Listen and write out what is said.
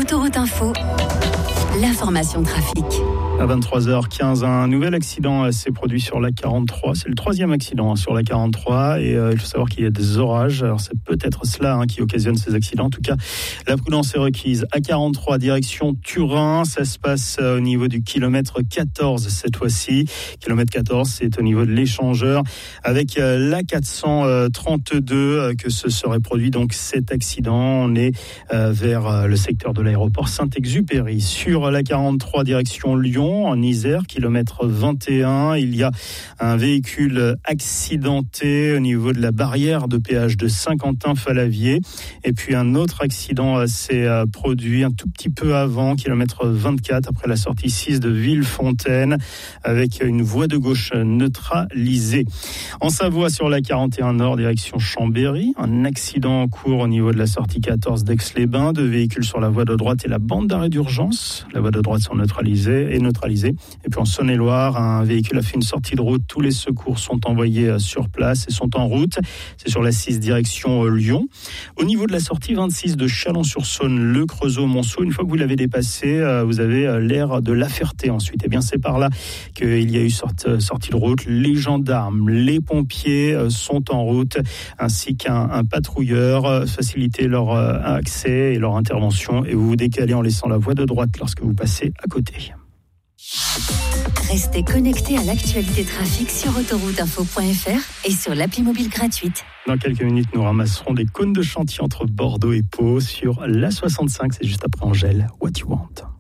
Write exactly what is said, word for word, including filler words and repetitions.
Autoroute Info, l'information trafic. À vingt-trois heures quinze, un nouvel accident s'est produit sur la quarante-trois. C'est le troisième accident sur la quarante-trois et euh, il faut savoir qu'il y a des orages. Alors c'est peut-être cela hein, qui occasionne ces accidents. En tout cas, la prudence est requise. A quarante-trois, direction Turin. Ça se passe au niveau du kilomètre quatorze cette fois-ci. Kilomètre quatorze, c'est au niveau de l'échangeur avec euh, la quatre cent trente-deux euh, que ce serait produit donc cet accident. On est euh, vers euh, le secteur de l'aéroport Saint-Exupéry. Sur la quarante-trois, direction Lyon. En Isère, kilomètre vingt et un, il y a un véhicule accidenté au niveau de la barrière de péage de Saint-Quentin-Fallavier. Et puis un autre accident s'est produit un tout petit peu avant, kilomètre vingt-quatre, après la sortie six de Villefontaine, avec une voie de gauche neutralisée. En Savoie, sur la quarante et un Nord, direction Chambéry, un accident en cours au niveau de la sortie quatorze d'Aix-les-Bains, deux véhicules sur la voie de droite et la bande d'arrêt d'urgence. La voie de droite sont neutralisées et neutralisées. Et puis en Saône-et-Loire, un véhicule a fait une sortie de route. Tous les secours sont envoyés sur place et sont en route. C'est sur la six direction Lyon. Au niveau de la sortie vingt-six de Chalon-sur-Saône, le Creusot-Monceau, une fois que vous l'avez dépassé, vous avez l'aire de La Ferté ensuite. Et bien c'est par là qu'il y a eu sorte, sortie de route. Les gendarmes, les pompiers sont en route, ainsi qu'un un patrouilleur, faciliter leur accès et leur intervention. Et vous vous décalez en laissant la voie de droite lorsque vous passez à côté. Restez connectés à l'actualité trafic sur autoroute info point f r et sur l'appli mobile gratuite. Dans quelques minutes, nous ramasserons des cônes de chantier entre Bordeaux et Pau sur l'A soixante-cinq. C'est juste après Angèle. What you want?